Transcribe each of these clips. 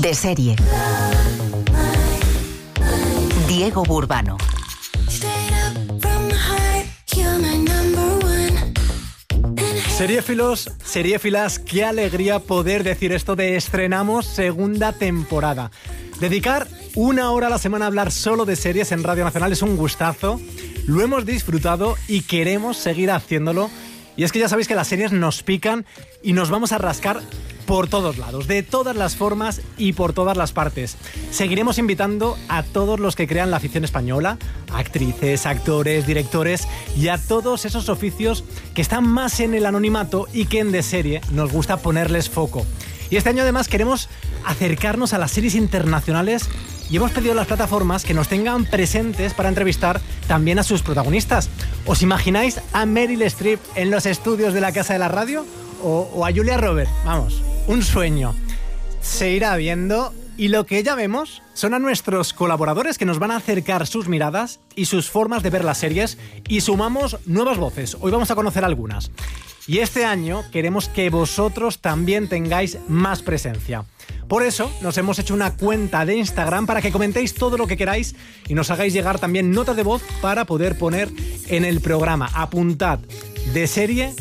De serie. Diego Burbano. Seriéfilos, seriéfilas, qué alegría poder decir esto de estrenamos segunda temporada. Dedicar una hora a la semana a hablar solo de series en Radio Nacional es un gustazo. Lo hemos disfrutado y queremos seguir haciéndolo. Y es que ya sabéis que las series nos pican y nos vamos a rascar por todos lados, de todas las formas y por todas las partes. Seguiremos invitando a todos los que crean la ficción española, actrices, actores, directores y a todos esos oficios que están más en el anonimato y que en De Serie nos gusta ponerles foco. Y este año además queremos acercarnos a las series internacionales y hemos pedido a las plataformas que nos tengan presentes para entrevistar también a sus protagonistas. ¿Os imagináis a Meryl Streep en los estudios de la Casa de la Radio? ¿O a Julia Roberts? Vamos, un sueño. Se irá viendo y lo que ya vemos son a nuestros colaboradores que nos van a acercar sus miradas y sus formas de ver las series y sumamos nuevas voces. Hoy vamos a conocer algunas. Y este año queremos que vosotros también tengáis más presencia. Por eso nos hemos hecho una cuenta de Instagram para que comentéis todo lo que queráis y nos hagáis llegar también notas de voz para poder poner en el programa. Apuntad De Serie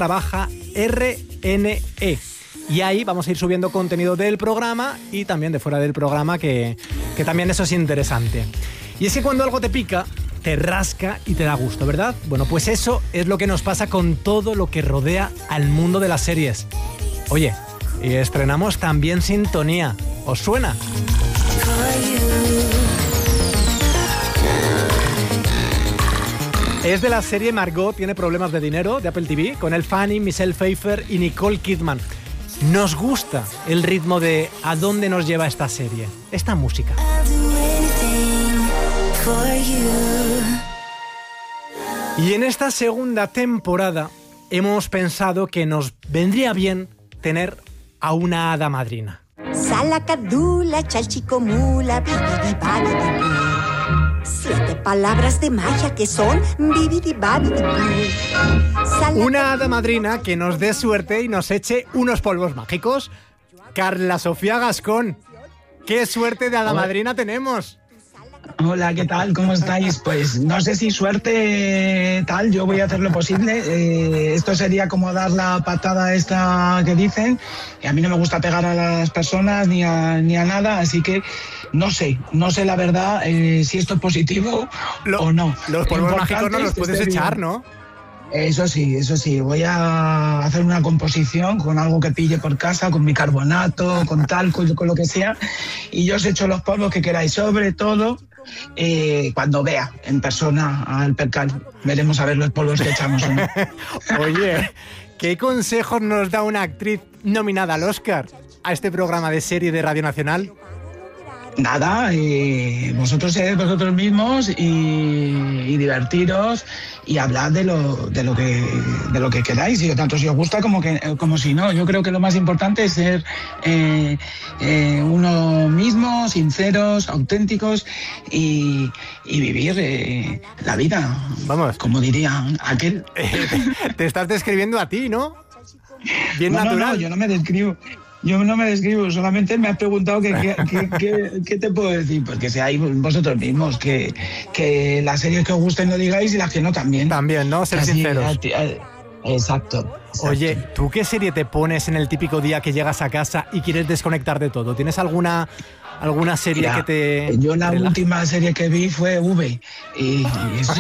_RNE. Y ahí vamos a ir subiendo contenido del programa y también de fuera del programa, que también eso es interesante. Y es que cuando algo te pica, te rasca y te da gusto, ¿verdad? Bueno, pues eso es lo que nos pasa con todo lo que rodea al mundo de las series. Oye, y estrenamos también sintonía. ¿Os suena? Es de la serie Margot tiene problemas de dinero, de Apple TV, con Elle Fanning, Michelle Pfeiffer y Nicole Kidman. Nos gusta el ritmo de a dónde nos lleva esta serie, esta música. Y en esta segunda temporada hemos pensado que nos vendría bien tener a una hada madrina. Salacadula, chalchicomula, bibidibabidibú. 7 palabras de magia que son bibidibabidibú. Una hada madrina que nos dé suerte y nos eche unos polvos mágicos. Carla Sofía Gascón, ¿qué suerte de hada madrina tenemos? Hola, ¿qué tal? ¿Cómo estáis? Pues no sé si suerte tal, yo voy a hacer lo posible. Esto sería como dar la patada esta que dicen. Y a mí no me gusta pegar a las personas ni a nada, así que no sé la verdad si esto es positivo o no. Los polvos mágicos no los puedes echar, ¿no? Eso sí, voy a hacer una composición con algo que pille por casa, con bicarbonato, con talco, con lo que sea, y yo os echo los polvos que queráis, sobre todo cuando vea en persona al percal. Veremos a ver los polvos que echamos, ¿no? Oye, ¿qué consejos nos da una actriz nominada al Oscar a este programa de serie de Radio Nacional? Nada, vosotros seréis vosotros mismos y divertiros y hablad de lo que queráis, y tanto si os gusta como si no. Yo creo que lo más importante es ser uno mismo, sinceros, auténticos y vivir la vida. Vamos, como diría aquel. Te estás describiendo a ti, ¿no? Bien natural. No, yo no me describo. Solamente me has preguntado qué te puedo decir. Pues que seáis vosotros mismos, que las series que os gusten lo digáis y las que no también. También, ¿no? Ser sinceros. Exacto. Oye, ¿tú qué serie te pones en el típico día que llegas a casa y quieres desconectar de todo? ¿Tienes alguna serie que te...? Yo la última serie que vi fue V. Y eso.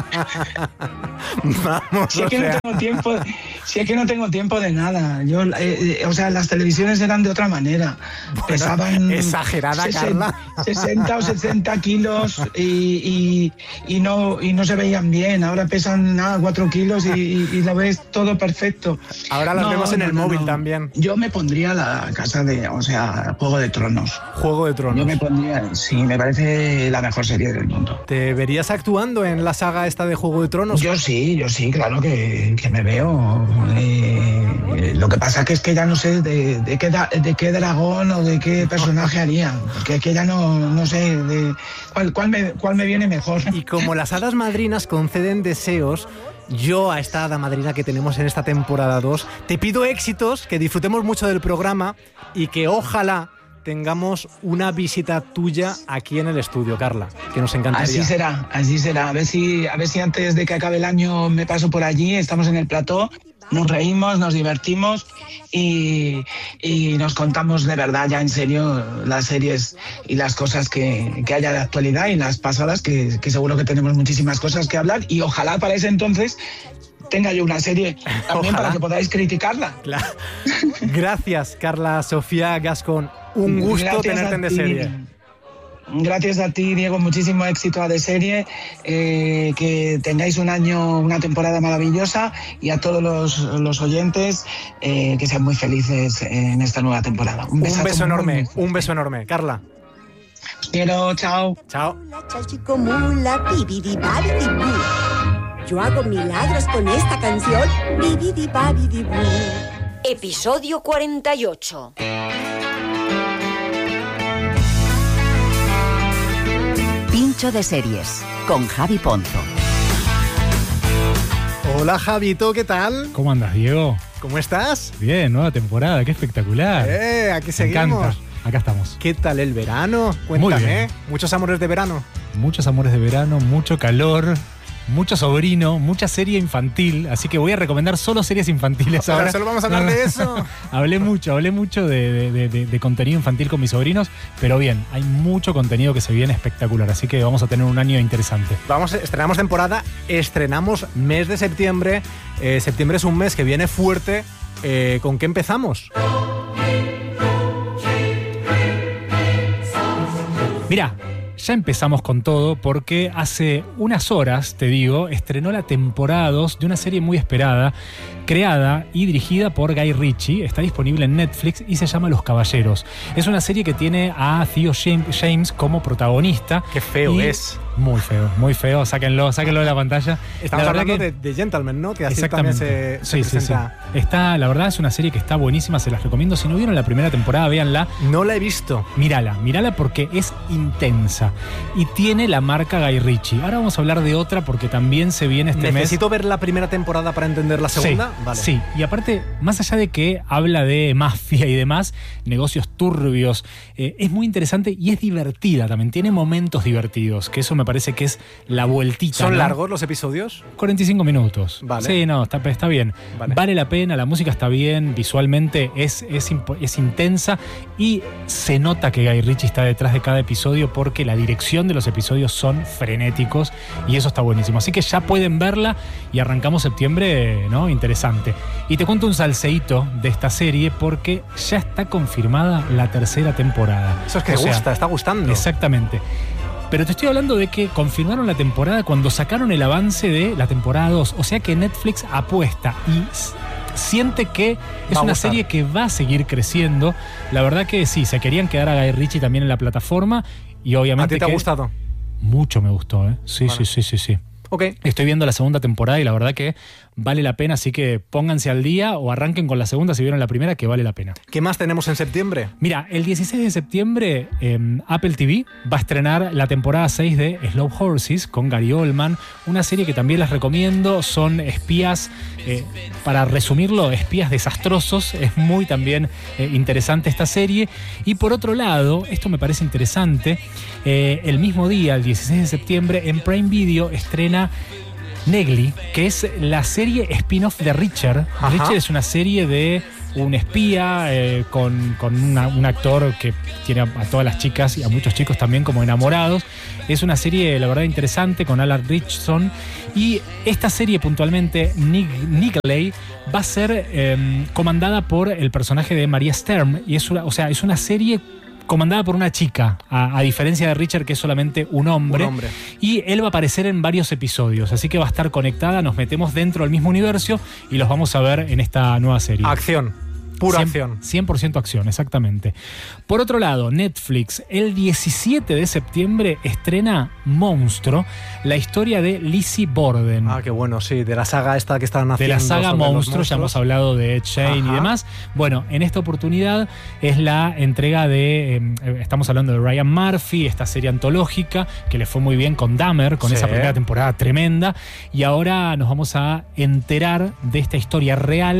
Vamos, si es que no tengo tiempo de nada. Yo, las televisiones eran de otra manera. Bueno, pesaban exagerada, Carla. 60 o 70 kilos y no se veían bien. Ahora pesan 4 kilos y lo ves todo perfecto. Ahora las vemos en el móvil también. Yo me pondría la casa Juego de Tronos. Juego de Tronos. Yo me pondría, sí, me parece la mejor serie del mundo. ¿Te verías actuando en la saga esta de Juego de Tronos? Yo sí, claro que me veo. Lo que pasa es que ya no sé de qué dragón o de qué personaje harían. Porque es que ya no sé cuál me viene mejor. Y como las hadas madrinas conceden deseos, yo a esta hada madrina que tenemos en esta temporada 2 te pido éxitos, que disfrutemos mucho del programa y que ojalá tengamos una visita tuya aquí en el estudio, Carla, que nos encantaría. Así será. A ver si antes de que acabe el año me paso por allí, estamos en el plató, nos reímos, nos divertimos y nos contamos de verdad, ya en serio, las series y las cosas que haya de actualidad y las pasadas, que seguro que tenemos muchísimas cosas que hablar, y ojalá para ese entonces tenga yo una serie también. Ojalá. Para que podáis criticarla. Claro. Gracias, Carla Sofía Gascón. Un gusto tenerte en De Serie. Gracias a ti, Diego. Muchísimo éxito a De Serie. Que tengáis una temporada maravillosa, y a todos los oyentes que sean muy felices en esta nueva temporada. Un beso enorme. Un beso enorme. Carla. Os quiero. Chao. Chao. Chalchicomula, bibidi babidi boo. Yo hago milagros con esta canción. Bibidi babidi boo. Episodio 48. Pincho de series con Javi Ponzo. Hola, Javito, ¿qué tal? ¿Cómo andas, Diego? ¿Cómo estás? Bien, nueva temporada, qué espectacular. Aquí seguimos. Me encanta. Acá estamos. ¿Qué tal el verano? Cuéntame. Muy bien. ¿Muchos amores de verano? Muchos amores de verano, mucho calor, mucho sobrino, mucha serie infantil. Así que voy a recomendar solo series infantiles ahora. Solo vamos a hablar de eso. Hablé mucho de contenido infantil con mis sobrinos, pero bien, hay mucho contenido que se viene espectacular. Así que vamos a tener un año interesante. Estrenamos temporada, estrenamos mes de septiembre. Septiembre es un mes que viene fuerte. ¿Con qué empezamos? Mirá, ya empezamos con todo porque hace unas horas, te digo, estrenó la temporada 2 de una serie muy esperada, creada y dirigida por Guy Ritchie. Está disponible en Netflix y se llama Los Caballeros. Es una serie que tiene a Theo James como protagonista. Qué feo es. Muy feo. Sáquenlo de la pantalla. Estamos hablando de Gentleman, ¿no? Que así también se presenta. Sí. La verdad es una serie que está buenísima, se las recomiendo. Si no vieron la primera temporada, véanla. No la he visto. Mírala porque es intensa y tiene la marca Guy Ritchie. Ahora vamos a hablar de otra porque también se viene este mes. ¿Necesito ver la primera temporada para entender la segunda? Sí, vale. Sí, y aparte, más allá de que habla de mafia y demás, negocios turbios, es muy interesante y es divertida también. Tiene momentos divertidos, que eso me parece que es la vueltita. ¿Son ¿no? largos los episodios? 45 minutos. Vale. Sí, no, está bien. Vale la pena, la música está bien, visualmente es intensa y se nota que Guy Ritchie está detrás de cada episodio porque la dirección de los episodios son frenéticos y eso está buenísimo. Así que ya pueden verla y arrancamos septiembre, ¿no? Interesante. Y te cuento un salseíto de esta serie porque ya está confirmada la tercera temporada. Eso es que está gustando. Exactamente. Pero te estoy hablando de que confirmaron la temporada cuando sacaron el avance de la temporada 2. O sea que Netflix apuesta y siente que es una serie que va a seguir creciendo. La verdad que sí, se querían quedar a Guy Ritchie también en la plataforma y obviamente... ¿A ti te ha gustado? Mucho me gustó, ¿eh? Sí. Ok. Estoy viendo la segunda temporada y la verdad que vale la pena, así que pónganse al día o arranquen con la segunda si vieron la primera, que vale la pena. ¿Qué más tenemos en septiembre? Mira, el 16 de septiembre Apple TV va a estrenar la temporada 6 de Slow Horses con Gary Oldman, una serie que también les recomiendo. Son espías, para resumirlo, espías desastrosos. Es muy también interesante esta serie. Y por otro lado, esto me parece interesante, el mismo día, el 16 de septiembre, en Prime Video estrena Negli, que es la serie spin-off de Richard. Ajá. Richard es una serie de un espía con un actor que tiene a todas las chicas y a muchos chicos también como enamorados. Es una serie, la verdad, interesante con Alan Ritchson. Y esta serie puntualmente, Negli, va a ser comandada por el personaje de Maria Stern. Y es una serie comandada por una chica, a diferencia de Richard, que es solamente un hombre. Y él va a aparecer en varios episodios, así que va a estar conectada, nos metemos dentro del mismo universo y los vamos a ver en esta nueva serie. Acción. Pura acción. 100% acción, exactamente. Por otro lado, Netflix, el 17 de septiembre estrena Monstruo, la historia de Lizzie Borden. Ah, qué bueno, sí, de la saga esta que están haciendo. De la saga Monstruo, ya hemos hablado de Ed Shane y demás. Bueno, en esta oportunidad es la entrega de, estamos hablando de Ryan Murphy, esta serie antológica que le fue muy bien con Dahmer, con esa primera temporada tremenda. Y ahora nos vamos a enterar de esta historia real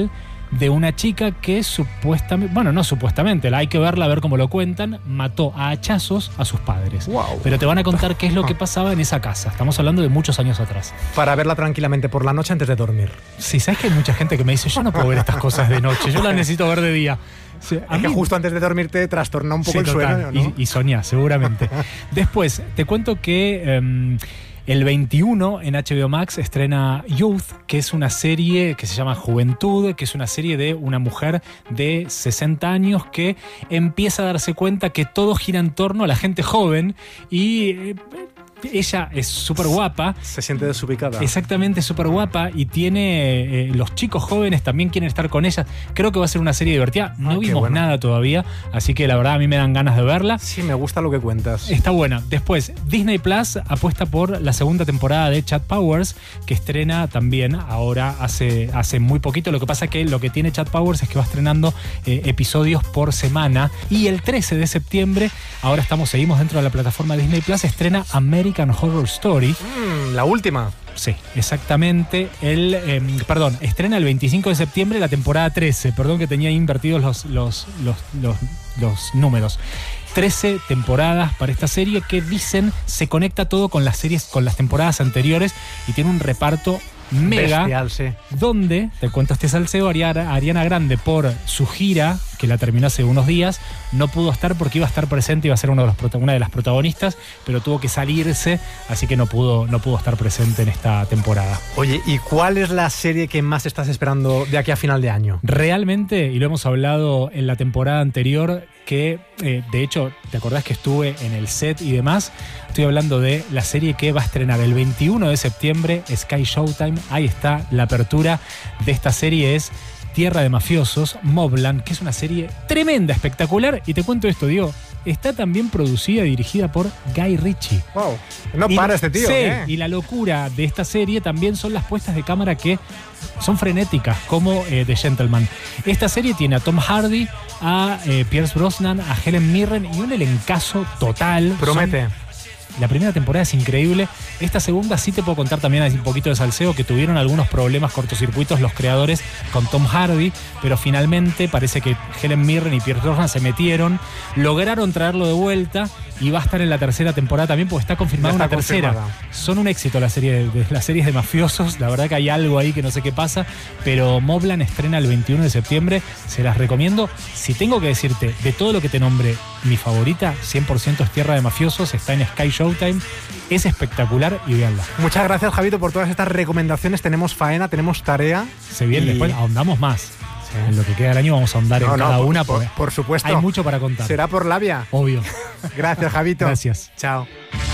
de una chica que supuestamente, bueno, no supuestamente, hay que verla, a ver cómo lo cuentan, mató a hachazos a sus padres. Wow. Pero te van a contar qué es lo que pasaba en esa casa. Estamos hablando de muchos años atrás. Para verla tranquilamente por la noche antes de dormir. Sí, sabes que hay mucha gente que me dice, yo no puedo ver estas cosas de noche, yo las necesito ver de día. Sí, es que justo antes de dormir te trastorna un poco el sueño, ¿no? Y soñás, seguramente. Después, te cuento que el 21 en HBO Max estrena Youth, que es una serie que se llama Juventud, que es una serie de una mujer de 60 años que empieza a darse cuenta que todo gira en torno a la gente joven y... ella es súper guapa. Se siente desubicada. Exactamente, súper guapa. Y tiene... los chicos jóvenes también quieren estar con ella. Creo que va a ser una serie divertida. No vimos nada todavía. Así que la verdad a mí me dan ganas de verla. Sí, me gusta lo que cuentas. Está buena. Después, Disney Plus apuesta por la segunda temporada de Chad Powers, que estrena también ahora hace muy poquito. Lo que pasa es que lo que tiene Chad Powers es que va estrenando episodios por semana. Y el 13 de septiembre, ahora seguimos dentro de la plataforma Disney Plus, estrena American Horror Story. La última. Sí, exactamente. Estrena el 25 de septiembre la temporada 13. Perdón que tenía invertidos los números. 13 temporadas para esta serie que dicen se conecta todo con las series, con las temporadas anteriores y tiene un reparto mega. Bestial, sí. Donde, te cuento este salseo, Ariana Grande por su gira, que la terminó hace unos días, no pudo estar porque iba a estar presente, iba a ser una de las protagonistas, pero tuvo que salirse, así que no pudo estar presente en esta temporada. Oye, ¿y cuál es la serie que más estás esperando de aquí a final de año? Realmente, y lo hemos hablado en la temporada anterior, que de hecho, ¿te acordás que estuve en el set y demás? Estoy hablando de la serie que va a estrenar el 21 de septiembre, Sky Showtime. Ahí está la apertura de esta serie, es Tierra de Mafiosos, Mobland, que es una serie tremenda, espectacular. Y te cuento esto, Diego, está también producida y dirigida por Guy Ritchie. Wow, no para este tío. Sí, y la locura de esta serie también son las puestas de cámara que son frenéticas, como The Gentleman. Esta serie tiene a Tom Hardy, a Pierce Brosnan, a Helen Mirren y un elencazo total. Promete. La primera temporada es increíble. Esta segunda sí te puedo contar también un poquito de salseo, que tuvieron algunos problemas, cortocircuitos los creadores con Tom Hardy, pero finalmente parece que Helen Mirren y Pierce Brosnan se metieron, lograron traerlo de vuelta y va a estar en la tercera temporada también, porque está confirmada una tercera. Son un éxito las series de mafiosos, la verdad que hay algo ahí que no sé qué pasa, pero Mobland estrena el 21 de septiembre, se las recomiendo. Si tengo que decirte, de todo lo que te nombré, mi favorita 100% es Tierra de Mafiosos, está en Sky Showtime, es espectacular y véanla. Muchas gracias, Javito, por todas estas recomendaciones. Tenemos faena, tenemos tarea. Se viene, después ahondamos más. Sí. En lo que queda del año vamos a ahondar en cada una. Por supuesto. Hay mucho para contar. Será por labia. Obvio. Gracias, Javito. Gracias. Chao.